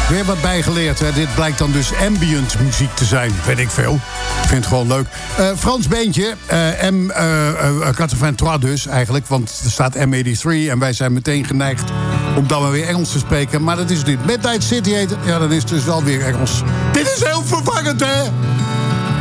Weer wat bijgeleerd. Hè. Dit blijkt dan dus ambient muziek te zijn. Weet ik veel. Ik vind het gewoon leuk. Frans beentje. M83 dus eigenlijk. Want er staat M83. En wij zijn meteen geneigd om dan maar weer Engels te spreken. Maar dat is het niet. Midnight City heet het. Ja, dan is het dus wel weer Engels. Dit is heel verwarrend, hè?